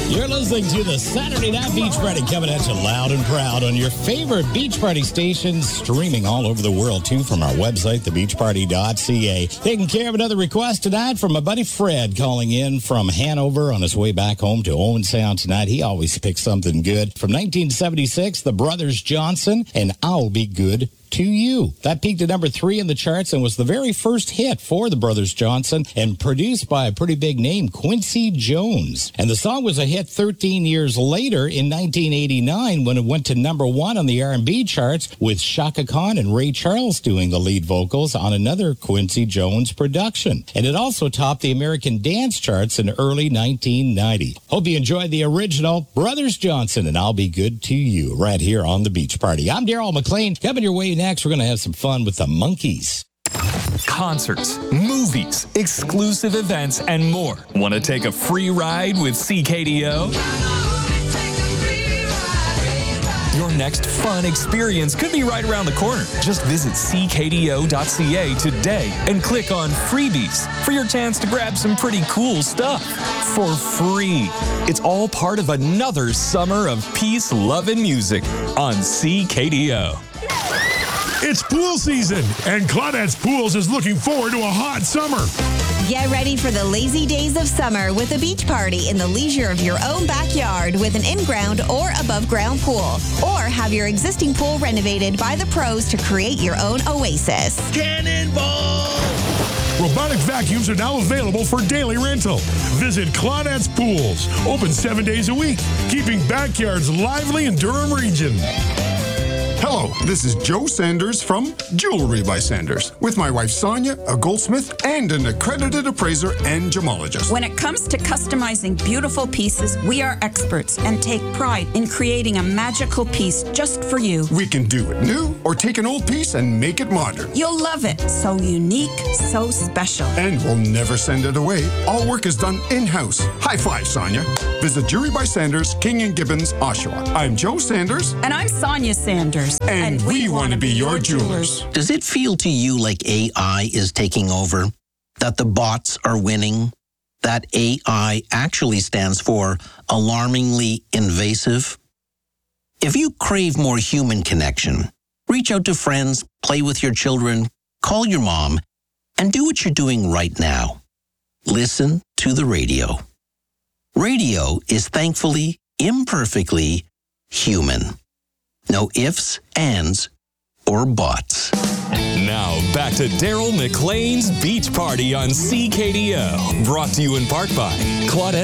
You're listening to the Saturday Night Beach Party, coming at you loud and proud on your favorite beach party stations, streaming all over the world, too, from our website, thebeachparty.ca. Taking care of another request tonight from my buddy Fred, calling in from Hanover on his way back home to Owen Sound tonight. He always picks something good. From 1976, the Brothers Johnson, and I'll Be Good to You. That peaked at number 3 in the charts and was the very first hit for the Brothers Johnson, and produced by a pretty big name, Quincy Jones. And the song was a hit 13 years later in 1989 when it went to number 1 on the R&B charts, with Chaka Khan and Ray Charles doing the lead vocals on another Quincy Jones production. And it also topped the American dance charts in early 1990. Hope you enjoyed the original Brothers Johnson and I'll Be Good to You right here on The Beach Party. I'm Daryl McLean. Coming your way next, we're going to have some fun with the Monkees. Concerts, movies, exclusive events, and more. Want to take a free ride with CKDO? Your next fun experience could be right around the corner. Just visit ckdo.ca today and click on Freebies for your chance to grab some pretty cool stuff for free. It's all part of another summer of peace, love, and music on CKDO. It's pool season, and Claudette's Pools is looking forward to a hot summer. Get ready for the lazy days of summer with a beach party in the leisure of your own backyard with an in-ground or above-ground pool. Or have your existing pool renovated by the pros to create your own oasis. Cannonball! Robotic vacuums are now available for daily rental. Visit Claudette's Pools, open 7 days a week, keeping backyards lively in Durham region. Hello, this is Joe Sanders from Jewelry by Sanders, with my wife Sonia, a goldsmith and an accredited appraiser and gemologist. When it comes to customizing beautiful pieces, we are experts and take pride in creating a magical piece just for you. We can do it new or take an old piece and make it modern. You'll love it. So unique, so special. And we'll never send it away. All work is done in-house. High five, Sonia. Visit Jewelry by Sanders, King and Gibbons, Oshawa. I'm Joe Sanders. And I'm Sonia Sanders. And we want to be your jewelers. Does it feel to you like AI is taking over? That the bots are winning? That AI actually stands for alarmingly invasive? If you crave more human connection, reach out to friends, play with your children, call your mom, and do what you're doing right now. Listen to the radio. Radio is thankfully, imperfectly human. No ifs, ands, or buts. Now, back to Daryl McLean's Beach Party on CKDO. Brought to you in part by Claudette